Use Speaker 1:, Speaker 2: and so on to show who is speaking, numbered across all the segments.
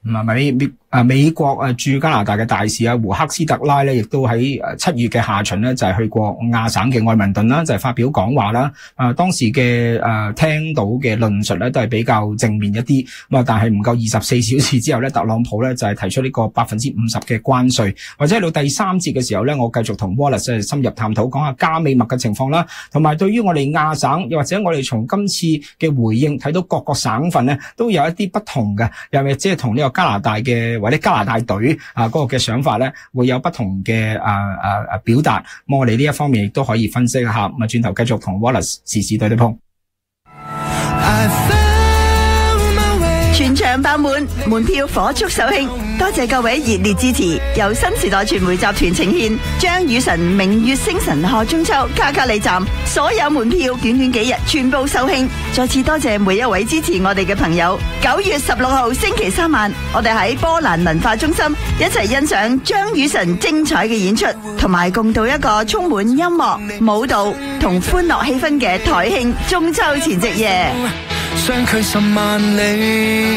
Speaker 1: 美國駐加拿大嘅大使胡克斯特拉咧，亦都喺7月嘅下旬咧就係去過亞省嘅愛民頓啦，就係發表講話啦。當時嘅聽到嘅論述咧都係比較正面一啲。但係唔夠24小時之後咧，特朗普咧就係提出呢個50%嘅關稅。或者去到第3節嘅時候咧，我繼續同 Wallace 深入探討，講下加美墨嘅情況啦，同埋對於我哋亞省，又或者我哋從今次嘅回應睇到各個省份咧都有一啲不同嘅，又或者係同呢個加拿大嘅或者加拿大隊嗰個嘅想法咧，會有不同嘅表達。咁我哋呢一方面亦都可以分析一下。咁轉頭繼續同 Wallace 時事對對碰。
Speaker 2: 全場爆滿，門票火速售罄，多謝各位熱烈支持。由新時代傳媒集團呈獻張雨晨明月星辰賀中秋卡卡里站，所有門票短短幾日全部售罄。再次多謝每一位支持我哋嘅朋友。9月16號星期3晚，我哋喺波蘭文化中心一齊欣賞張雨晨精彩嘅演出，同埋共度一個充滿音樂、舞蹈同歡樂氣氛嘅台慶中秋前夕夜。
Speaker 3: 相距10萬里，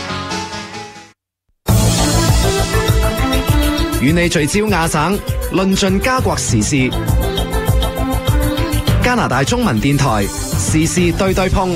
Speaker 3: 與你聚焦亞省，論盡加國時事。加拿大中文電台時事對對碰。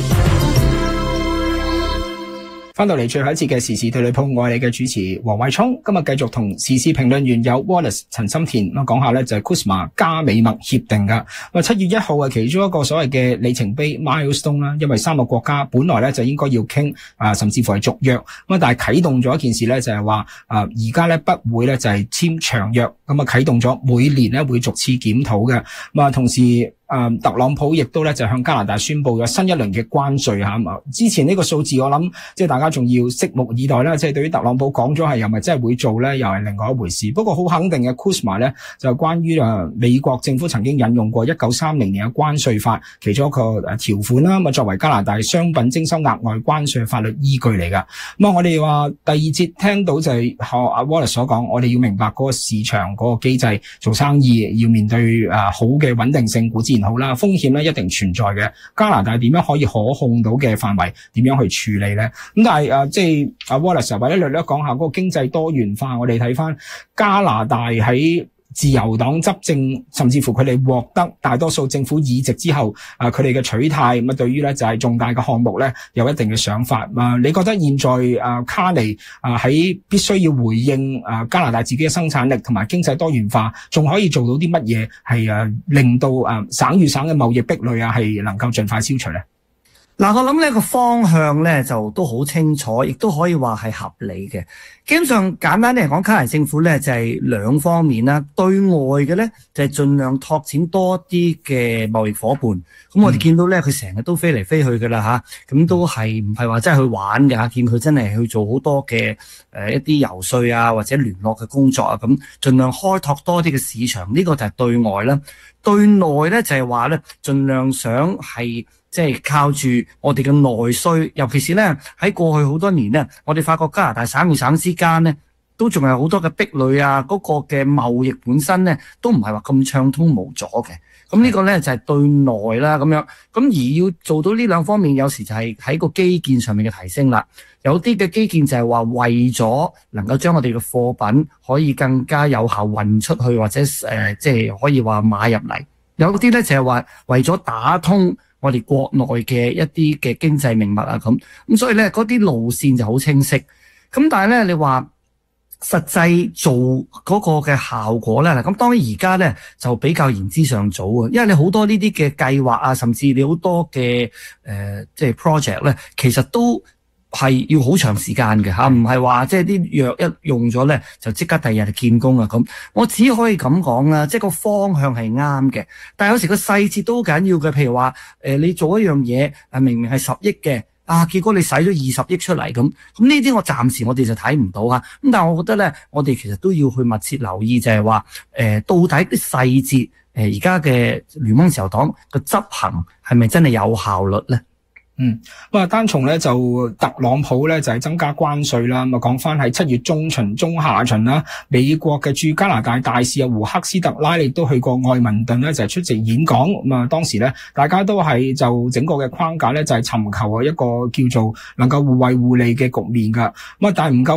Speaker 1: 翻到嚟最後一節嘅時事對對碰，我係你嘅主持黃偉聰。今日繼續同時事評論員有 Wallace 陳心田咁講下咧，就係 CUSMA 加美墨協定噶。7月1號係其中一個所謂嘅里程碑 milestone 啦，因為3個國家本來咧就應該要傾甚至乎係續約咁但係啟動咗一件事咧，就係話而家咧不會咧就係簽長約，咁啟動咗每年咧會逐次檢討嘅。咁同時特朗普亦都咧就向加拿大宣布咗新一輪嘅關稅吓。之前呢個數字我諗即係大家仲要拭目以待啦，即係對於特朗普講咗係又咪真係會做咧，又係另外一回事。不過好肯定嘅 CUSMA 咧就關於美國政府曾經引用過1930年嘅關稅法其中一個條款啦，咁作為加拿大商品徵收額外關稅嘅法律依據嚟噶。咁我哋話第2節聽到就係學阿 Wallace 所講，我哋要明白嗰個市場嗰個機制，做生意要面對好嘅穩定性固然好啦，風險咧一定存在嘅。加拿大點樣可以可控到嘅範圍，點樣去處理咧？咁但係即係阿 Wallace 或者略略講下嗰個經濟多元化。我哋睇翻加拿大喺自由黨執政，甚至乎佢哋獲得大多數政府議席之後，佢哋嘅取態咁對於咧就係重大嘅項目咧有一定嘅想法。你覺得現在卡尼喺必須要回應加拿大自己嘅生產力同埋經濟多元化，仲可以做到啲乜嘢係令到省與省嘅貿易壁壘係能夠盡快消除咧？
Speaker 4: 嗱，我諗呢個方向咧就都好清楚，亦都可以話係合理嘅。基本上簡單啲嚟講，卡拿大政府咧就係兩方面啦。對外嘅咧就係盡量拓展多啲嘅貿易夥伴。咁我哋見到咧佢成日都飛嚟飛去㗎啦吓，咁都係唔係話真係去玩㗎吓，見佢真係去做好多嘅一啲游說啊或者聯絡嘅工作啊，咁盡量開拓多啲嘅市場。呢個就係對外啦。對內咧就係話咧盡量想係即係靠住我哋嘅內需，尤其是咧喺過去好多年咧，我哋發覺加拿大省與省之間咧都仲有好多嘅壁壘啊，嗰個嘅貿易本身咧都唔係話咁暢通無阻嘅。咁呢個咧就係對內啦咁樣。咁而要做到呢兩方面，有時就係喺個基建上面嘅提升啦。有啲嘅基建就係話為咗能夠將我哋嘅貨品可以更加有效運出去，或者即係可以話買入嚟。有啲咧就係話為咗打通我哋國內嘅一啲嘅經濟命脈啊咁所以咧嗰啲路線就好清晰。咁但係咧你話實際做嗰個嘅效果咧，咁當然而家咧就比較言之尚早啊，因為你好多呢啲嘅計劃啊，甚至你好多嘅即係 project 咧，其實都係要好長時間嘅吓，唔係話即係啲藥一用咗咧就即刻第二日就見工啊咁。我只可以咁講啦，即係個方向係啱嘅，但係有時個細節都好緊要嘅。譬如話你做一樣嘢明明係10億嘅。結果你使咗20億出嚟咁呢啲我暫時我哋就睇唔到咁但係我覺得咧，我哋其實都要去密切留意，就係話到底啲細節而家嘅聯邦自由黨嘅執行係咪真係有效率咧？
Speaker 1: 單從咧就特朗普咧就係增加關稅啦。咁講翻喺7月中旬中下旬啦，美國嘅駐加拿大大使胡克斯特拉亦都去過愛民頓咧，就係出席演講。咁當時咧大家都係就整個嘅框架咧就係尋求一個叫做能夠互惠互利嘅局面噶。但係唔夠